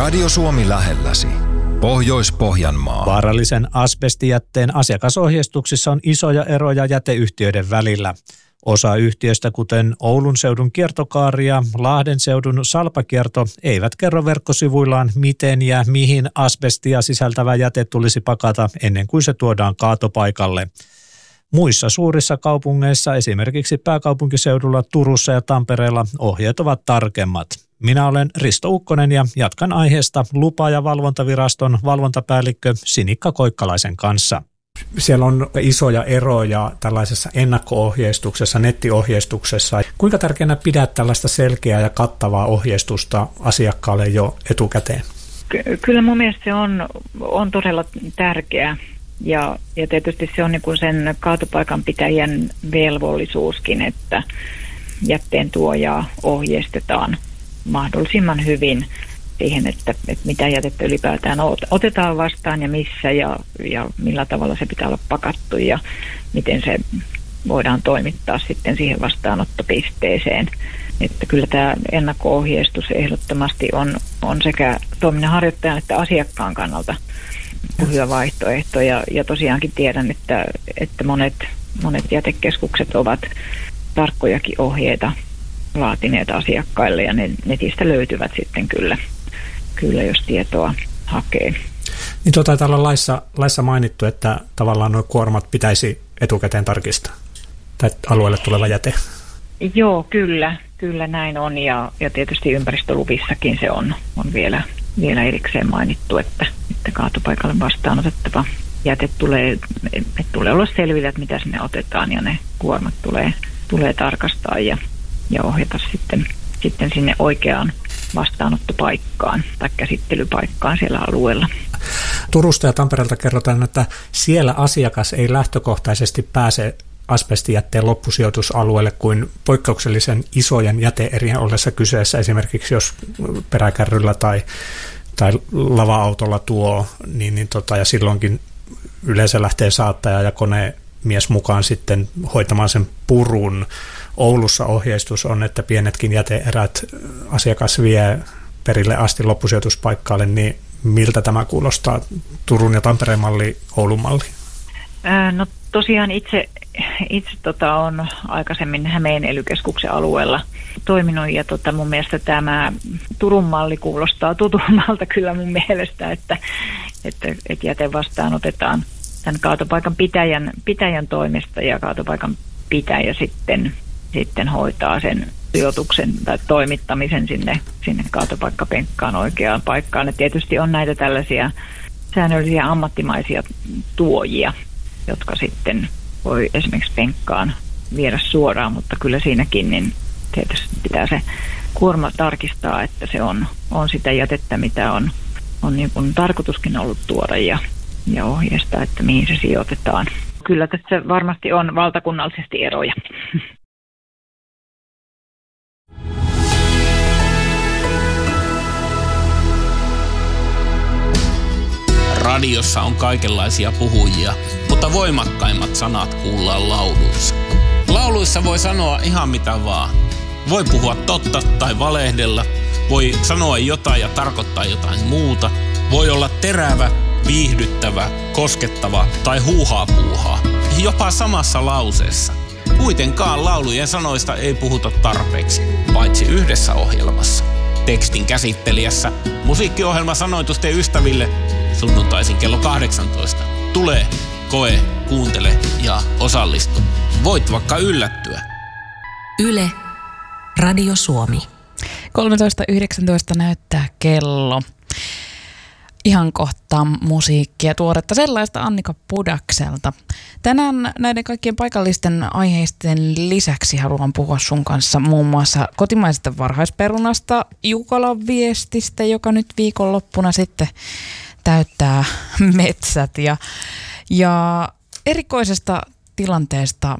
Radio Suomi lähelläsi. Pohjois-Pohjanmaa. Vaarallisen asbestijätteen asiakasohjeistuksissa on isoja eroja jäteyhtiöiden välillä. Osa yhtiöistä, kuten Oulun seudun kiertokaari ja Lahden seudun salpakierto, eivät kerro verkkosivuillaan, miten ja mihin asbestia sisältävä jäte tulisi pakata ennen kuin se tuodaan kaatopaikalle. Muissa suurissa kaupungeissa, esimerkiksi pääkaupunkiseudulla Turussa ja Tampereella, ohjeet ovat tarkemmat. Minä olen Risto Ukkonen ja jatkan aiheesta lupa- ja valvontaviraston valvontapäällikkö Sinikka Koikkalaisen kanssa. Siellä on isoja eroja tällaisessa ennakko-ohjeistuksessa, nettiohjeistuksessa. Kuinka tärkeänä pidät tällaista selkeää ja kattavaa ohjeistusta asiakkaalle jo etukäteen? Kyllä mun mielestä se on todella tärkeää. Ja tietysti se on niin kuin sen kaatopaikan pitäjän velvollisuuskin, että jätteen tuojaa ohjeistetaan mahdollisimman hyvin siihen, että mitä jätettä ylipäätään otetaan vastaan ja missä ja millä tavalla se pitää olla pakattu ja miten se voidaan toimittaa sitten siihen vastaanottopisteeseen. Että kyllä tämä ennakko-ohjeistus ehdottomasti on sekä toiminnanharjoittajan että asiakkaan kannalta hyvä vaihtoehto ja tosiaankin tiedän, että monet jätekeskukset ovat tarkkojakin ohjeita laatineet asiakkaille ja ne netistä löytyvät sitten kyllä jos tietoa hakee. Niin täällä on laissa mainittu, että tavallaan nuo kuormat pitäisi etukäteen tarkistaa, tai alueelle tuleva jäte. Joo, kyllä näin on ja tietysti ympäristöluvissakin se on vielä erikseen mainittu, että kaatopaikalle vastaanotettava jäte tulee olla selvillä, että mitä sinne otetaan ja ne kuormat tulee tarkastaa ja ohjata sitten sinne oikeaan vastaanottopaikkaan tai käsittelypaikkaan siellä alueella. Turusta ja Tampereelta kerrotaan, että siellä asiakas ei lähtökohtaisesti pääse asbestijätteen loppusijoitusalueelle kuin poikkeuksellisen isojen jäteerien ollessa kyseessä, esimerkiksi jos peräkärryllä tai lava-autolla tuo, ja silloinkin yleensä lähtee saattaja ja konemies mukaan sitten hoitamaan sen purun. Oulussa ohjeistus on, että pienetkin jäteerät asiakas vie perille asti loppusijoituspaikkaalle, niin miltä tämä kuulostaa Turun ja Tampereen malli, Oulun malli? No tosiaan itse on aikaisemmin Hämeen ely-keskuksen alueella toiminut ja mun mielestä tämä Turun malli kuulostaa tutummalta kyllä mun mielestä, että jäte vastaanotetaan tämän kaatopaikan pitäjän toimesta ja kaatopaikan pitäjä sitten hoitaa sen sijoituksen tai toimittamisen sinne kaatopaikkapenkkaan oikeaan paikkaan. Et tietysti on näitä tällaisia säännöllisiä ammattimaisia tuojia, jotka sitten voi esimerkiksi penkkaan viedä suoraan, mutta kyllä siinäkin niin tietysti pitää se kuorma tarkistaa, että se on sitä jätettä, mitä on niin kuin tarkoituskin ollut tuoda ja ohjeistaa, että mihin se sijoitetaan. Kyllä tässä varmasti on valtakunnallisesti eroja. Radiossa on kaikenlaisia puhujia, mutta voimakkaimmat sanat kuullaan lauluissa. Lauluissa voi sanoa ihan mitä vaan. Voi puhua totta tai valehdella, voi sanoa jotain ja tarkoittaa jotain muuta. Voi olla terävä, viihdyttävä, koskettava tai huuhaa-puuhaa. Jopa samassa lauseessa. Kuitenkaan laulujen sanoista ei puhuta tarpeeksi, paitsi yhdessä ohjelmassa. Tekstin käsittelijässä musiikkiohjelma Sanoitusten ystäville sunnuntaisin kello 18. Tule, koe, kuuntele ja osallistu. Voit vaikka yllättyä. Yle, Radio Suomi. 13.19 näyttää kello. Ihan kohta musiikkia, tuoretta sellaista Annika Pudakselta. Tänään näiden kaikkien paikallisten aiheisten lisäksi haluan puhua sun kanssa muun muassa kotimaisesta varhaisperunasta, Jukolan viestistä, joka nyt viikonloppuna sitten täyttää metsät ja erikoisesta tilanteesta